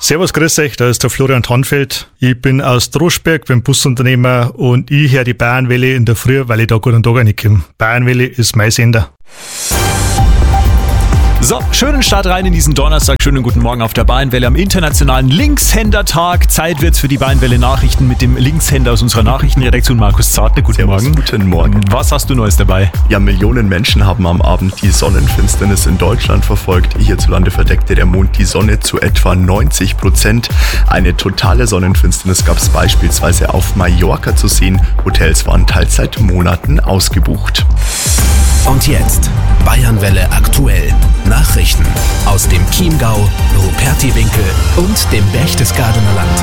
Servus, grüß euch, da ist der Florian Tannfeld. Ich bin aus Droschberg, bin Busunternehmer und ich höre die Bayernwelle in der Früh, weil ich da gut und Tag reinkomme. Bayernwelle ist mein Sender. So, schönen Start rein in diesen Donnerstag. Schönen guten Morgen auf der Bayernwelle am internationalen Linkshändertag. Zeit wird's für die Bayernwelle Nachrichten mit dem Linkshänder aus unserer Nachrichtenredaktion, Markus Zartner. Guten Morgen. Guten Morgen. Was hast du Neues dabei? Ja, Millionen Menschen haben am Abend die Sonnenfinsternis in Deutschland verfolgt. Hierzulande verdeckte der Mond die Sonne zu etwa 90%. Eine totale Sonnenfinsternis gab es beispielsweise auf Mallorca zu sehen. Hotels waren teils seit Monaten ausgebucht. Und jetzt Bayernwelle aktuell. Nachrichten aus dem Chiemgau, Rupertiwinkel und dem Berchtesgadener Land.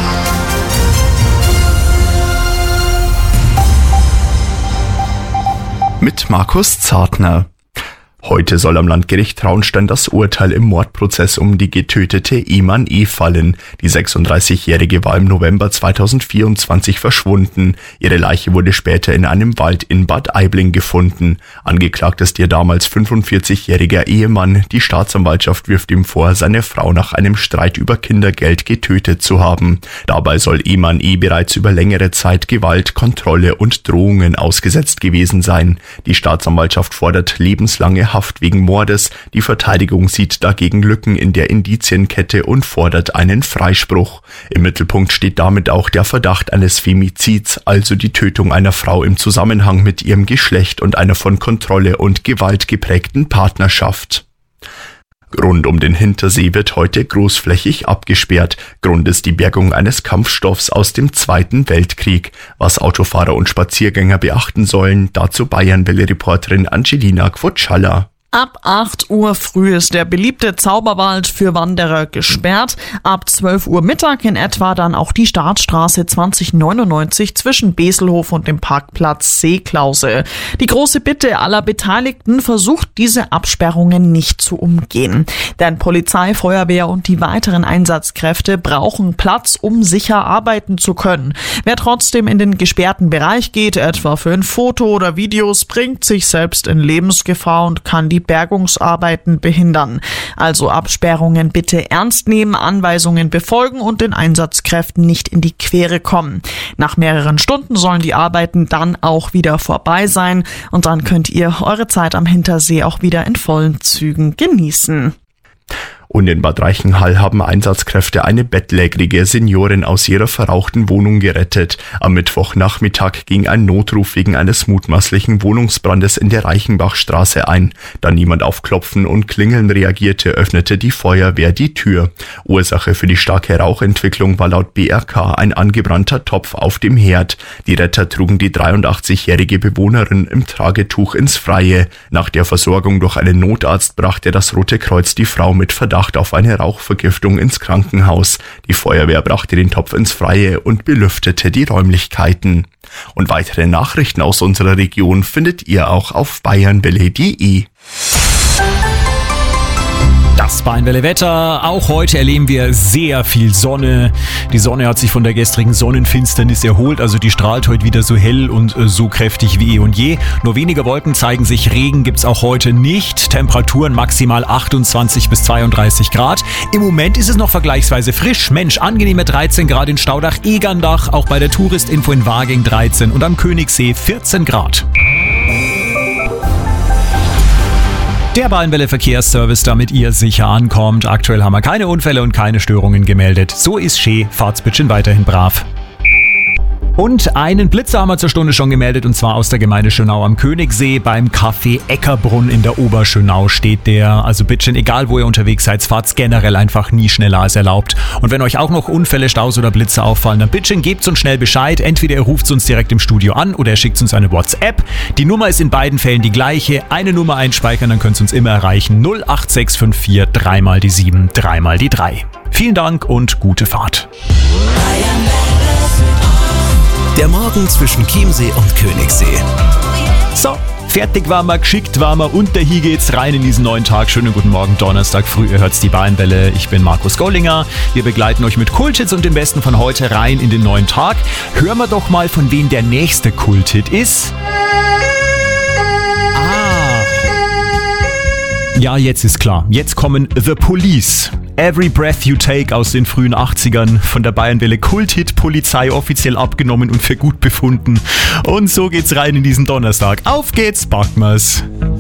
Mit Markus Zartner. Heute soll am Landgericht Traunstein das Urteil im Mordprozess um die getötete Iman E. fallen. Die 36-Jährige war im November 2024 verschwunden. Ihre Leiche wurde später in einem Wald in Bad Aibling gefunden. Angeklagt ist ihr damals 45-jähriger Ehemann. Die Staatsanwaltschaft wirft ihm vor, seine Frau nach einem Streit über Kindergeld getötet zu haben. Dabei soll Iman E. bereits über längere Zeit Gewalt, Kontrolle und Drohungen ausgesetzt gewesen sein. Die Staatsanwaltschaft fordert lebenslange Haft wegen Mordes. Die Verteidigung sieht dagegen Lücken in der Indizienkette und fordert einen Freispruch. Im Mittelpunkt steht damit auch der Verdacht eines Femizids, also die Tötung einer Frau im Zusammenhang mit ihrem Geschlecht und einer von Kontrolle und Gewalt geprägten Partnerschaft. Rund um den Hintersee wird heute großflächig abgesperrt. Grund ist die Bergung eines Kampfstoffs aus dem Zweiten Weltkrieg. Was Autofahrer und Spaziergänger beachten sollen, dazu Bayernwelle-Reporterin Angelina Quotschalla. Ab 8 Uhr früh ist der beliebte Zauberwald für Wanderer gesperrt. Ab 12 Uhr Mittag in etwa dann auch die Startstraße 2099 zwischen Beselhof und dem Parkplatz Seeklause. Die große Bitte aller Beteiligten: versucht, diese Absperrungen nicht zu umgehen. Denn Polizei, Feuerwehr und die weiteren Einsatzkräfte brauchen Platz, um sicher arbeiten zu können. Wer trotzdem in den gesperrten Bereich geht, etwa für ein Foto oder Videos, bringt sich selbst in Lebensgefahr und kann die Bergungsarbeiten behindern. Also Absperrungen bitte ernst nehmen, Anweisungen befolgen und den Einsatzkräften nicht in die Quere kommen. Nach mehreren Stunden sollen die Arbeiten dann auch wieder vorbei sein und dann könnt ihr eure Zeit am Hintersee auch wieder in vollen Zügen genießen. Und in Bad Reichenhall haben Einsatzkräfte eine bettlägerige Seniorin aus ihrer verrauchten Wohnung gerettet. Am Mittwochnachmittag ging ein Notruf wegen eines mutmaßlichen Wohnungsbrandes in der Reichenbachstraße ein. Da niemand auf Klopfen und Klingeln reagierte, öffnete die Feuerwehr die Tür. Ursache für die starke Rauchentwicklung war laut BRK ein angebrannter Topf auf dem Herd. Die Retter trugen die 83-jährige Bewohnerin im Tragetuch ins Freie. Nach der Versorgung durch einen Notarzt brachte das Rote Kreuz die Frau mit Verdacht auf eine Rauchvergiftung ins Krankenhaus. Die Feuerwehr brachte den Topf ins Freie und belüftete die Räumlichkeiten. Und weitere Nachrichten aus unserer Region findet ihr auch auf bayernwelle.de. Das Bayernwelle-Wetter. Auch heute erleben wir sehr viel Sonne. Die Sonne hat sich von der gestrigen Sonnenfinsternis erholt, also die strahlt heute wieder so hell und so kräftig wie eh und je. Nur weniger Wolken zeigen sich, Regen gibt's auch heute nicht. Temperaturen maximal 28 bis 32 Grad. Im Moment ist es noch vergleichsweise frisch. Mensch, angenehme 13 Grad in Staudach-Egerndach, auch bei der Touristinfo in Waging 13 und am Königssee 14 Grad. Der Bayernwelle Verkehrsservice, damit ihr sicher ankommt. Aktuell haben wir keine Unfälle und keine Störungen gemeldet. So ist schön, fahrt's bitte weiterhin brav. Und einen Blitzer haben wir zur Stunde schon gemeldet, und zwar aus der Gemeinde Schönau am Königssee. Beim Café Eckerbrunn in der Oberschönau steht der. Also bitte, egal wo ihr unterwegs seid, fahrt's generell einfach nie schneller als erlaubt. Und wenn euch auch noch Unfälle, Staus oder Blitze auffallen, dann bitte gebt uns schnell Bescheid. Entweder ihr ruft uns direkt im Studio an oder ihr schickt uns eine WhatsApp. Die Nummer ist in beiden Fällen die gleiche. Eine Nummer einspeichern, dann könnt ihr uns immer erreichen. 08654 3 mal die 7, 3 mal die 3. Vielen Dank und gute Fahrt. Der Morgen zwischen Chiemsee und Königssee. So, fertig waren wir, geschickt waren wir und hier geht's rein in diesen neuen Tag. Schönen guten Morgen, Donnerstag früh, ihr hört's die Bayernwelle. Ich bin Markus Gollinger. Wir begleiten euch mit Kulthits und dem Besten von heute rein in den neuen Tag. Hören wir doch mal, von wem der nächste Kulthit ist. Ja, jetzt ist klar. Jetzt kommen The Police. Every Breath You Take aus den frühen 80ern, von der Bayernwelle Kulthit Polizei offiziell abgenommen und für gut befunden. Und so geht's rein in diesen Donnerstag. Auf geht's, packen wir's!